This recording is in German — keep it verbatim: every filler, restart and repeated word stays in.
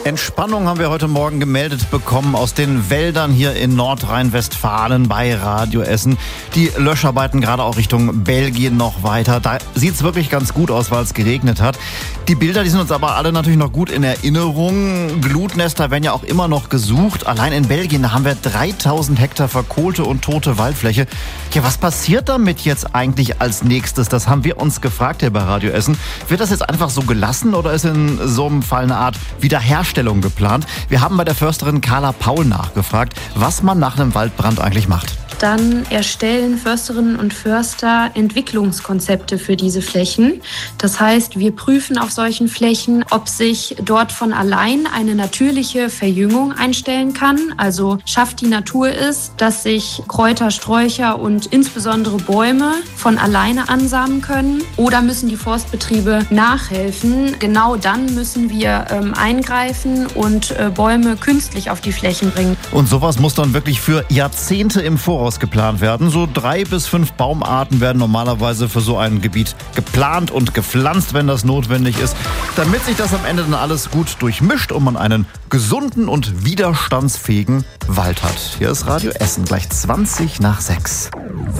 Entspannung haben wir heute Morgen gemeldet bekommen aus den Wäldern hier in Nordrhein-Westfalen bei Radio Essen. Die Löscharbeiten gerade auch Richtung Belgien noch weiter. Da sieht es wirklich ganz gut aus, weil es geregnet hat. Die Bilder, die sind uns aber alle natürlich noch gut in Erinnerung. Glutnester werden ja auch immer noch gesucht. Allein in Belgien, da haben wir dreitausend Hektar verkohlte und tote Waldfläche. Ja, was passiert damit jetzt eigentlich als nächstes? Das haben wir uns gefragt hier bei Radio Essen. Wird das jetzt einfach so gelassen oder ist in so einem Fall eine Art Wiederherstellung geplant? Wir haben bei der Försterin Carla Paul nachgefragt, was man nach einem Waldbrand eigentlich macht. Dann erstellen Försterinnen und Förster Entwicklungskonzepte für diese Flächen. Das heißt, wir prüfen auf solchen Flächen, ob sich dort von allein eine natürliche Verjüngung einstellen kann. Also schafft die Natur es, dass sich Kräuter, Sträucher und insbesondere Bäume von alleine ansamen können. Oder müssen die Forstbetriebe nachhelfen? Genau dann müssen wir ähm, eingreifen und äh, Bäume künstlich auf die Flächen bringen. Und sowas muss dann wirklich für Jahrzehnte im Voraus geplant werden. So drei bis fünf Baumarten werden normalerweise für so ein Gebiet geplant und gepflanzt, wenn das notwendig ist, damit sich das am Ende dann alles gut durchmischt und man einen gesunden und widerstandsfähigen Wald hat. Hier ist Radio Essen, gleich zwanzig nach sechs.